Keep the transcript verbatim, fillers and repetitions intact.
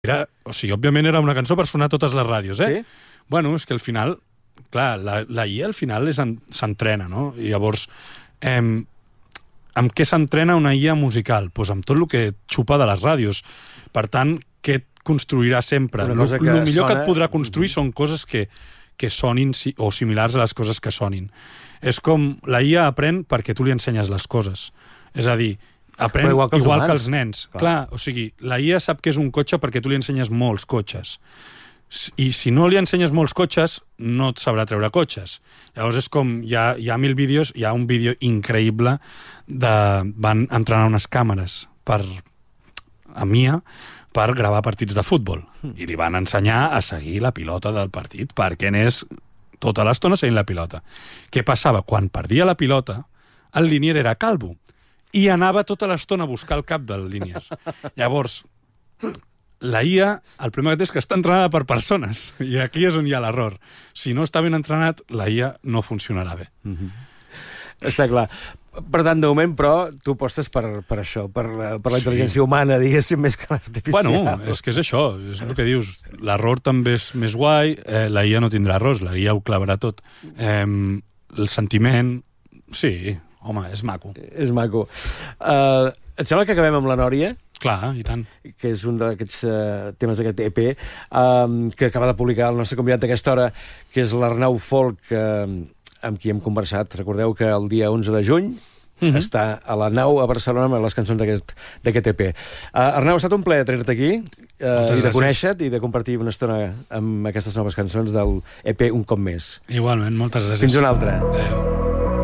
Era, o sigui, òbviament era una cançó per sonar a totes les ràdios, eh? Sí? Bueno, és que al final, clar, la, la I A al final s'entrena, no? I llavors, eh, amb què s'entrena una I A musical? Pues amb tot el que xupa de les ràdios. Per tant, què et construirà sempre? El millor sona... que et podrà construir mm-hmm. són coses que, que sonin o similars a les coses que sonin. És com la I A aprèn perquè tu li ensenyes les coses. És a dir, aprèn igual, que els, igual que els nens. Clar. Clar, o sigui, la I A sap que és un cotxe perquè tu li ensenyes molts cotxes. I si no li ensenyes molts cotxes, no et sabrà treure cotxes. Llavors és com, hi ha, hi ha mil vídeos, hi ha un vídeo increïble de... van entrenar unes càmeres per, a Mia per gravar partits de futbol. I li van ensenyar a seguir la pilota del partit, perquè n'és tota l'estona seguint la pilota. Què passava? Quan perdia la pilota, el línier era calvo i anava tota l'estona a buscar el cap del línier. Llavors, la I A, el primer que té és que està entrenada per persones, i aquí és on hi ha l'error. Si no està ben entrenat, la I A no funcionarà bé. Mm-hmm. Està clar. Per tant, de moment, però, tu apostes per, per això, per, per la intel·ligència sí. humana, diguéssim, més que l'artificial. Bueno, és que és això, és el que dius. L'error també és més guai, eh, la I A no tindrà errors, la I A ho clavarà tot. Eh, el sentiment, sí, home, és maco. És maco. Uh, et sembla que acabem amb la Nòria? Clar, i tant. Que és un d'aquests uh, temes d'aquest E P, um, que acaba de publicar el nostre convidat d'aquesta hora, que és l'Arnau Folch, uh, amb qui hem conversat. Recordeu que el dia onze de juny mm-hmm. està a la Nau a Barcelona amb les cançons d'aquest E P. Uh, Arnau, ha estat un plaer tenir-te aquí uh, i de conèixer-te i de compartir una estona amb aquestes noves cançons del E P Un cop més. Igualment, moltes gràcies. Fins una altra. Adéu.